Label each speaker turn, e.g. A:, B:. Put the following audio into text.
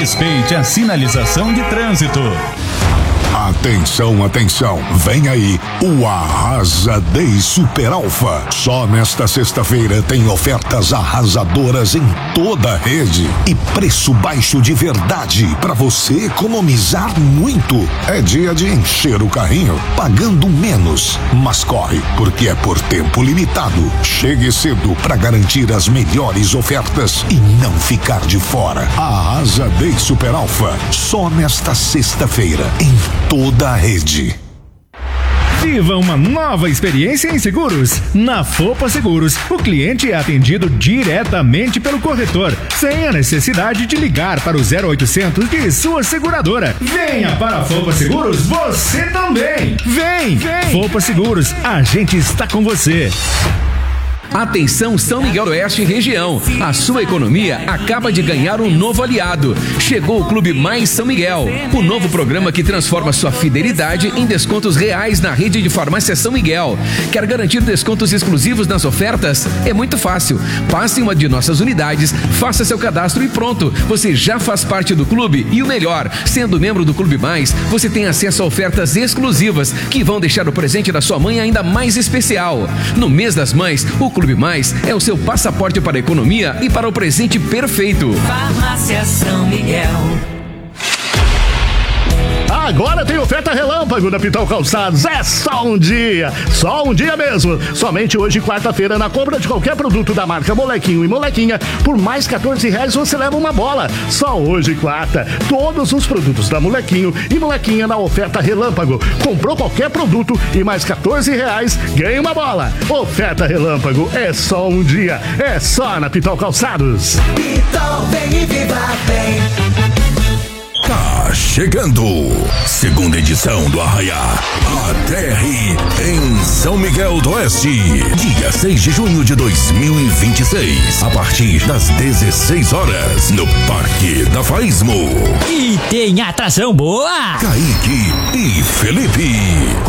A: Respeite a sinalização de trânsito.
B: Atenção, atenção, vem aí o Arrasa Day Super Alfa. Só nesta sexta-feira tem ofertas arrasadoras em toda a rede e preço baixo de verdade para você economizar muito. É dia de encher o carrinho pagando menos, mas corre porque é por tempo limitado. Chegue cedo para garantir as melhores ofertas e não ficar de fora. Arrasa Day Super Alfa, só nesta sexta-feira em toda a rede.
C: Viva uma nova experiência em seguros. Na Fopa Seguros, o cliente é atendido diretamente pelo corretor, sem a necessidade de ligar para o 0800 de sua seguradora. Venha para a Fopa Seguros, você também. Vem. Fopa Seguros, a gente está com você.
D: Atenção São Miguel do Oeste e região, a sua economia acaba de ganhar um novo aliado. Chegou o Clube Mais São Miguel, o novo programa que transforma sua fidelidade em descontos reais na rede de farmácia São Miguel. Quer garantir descontos exclusivos nas ofertas? É muito fácil. Passe em uma de nossas unidades, faça seu cadastro e pronto, você já faz parte do clube. E o melhor, sendo membro do Clube Mais, você tem acesso a ofertas exclusivas que vão deixar o presente da sua mãe ainda mais especial. No mês das mães, o Clube Mais é o seu passaporte para a economia e para o presente perfeito.
E: Farmácia São Miguel.
F: Agora tem oferta relâmpago da Pitol Calçados. É só um dia mesmo. Somente hoje, quarta-feira, na compra de qualquer produto da marca Molequinho e Molequinha, por mais R$14 você leva uma bola. Só hoje, quarta, todos os produtos da Molequinho e Molequinha na oferta relâmpago. Comprou qualquer produto e mais R$14, ganha uma bola. Oferta relâmpago é só um dia. É só na Pitol Calçados.
E: Pitol, vem e viva bem.
B: Tá chegando, segunda edição do Arraiá ATR em São Miguel do Oeste, dia 6 de junho de 2026, a partir das 16 horas, no Parque da Faísmo.
G: E tem atração boa!
B: Kaique e Felipe,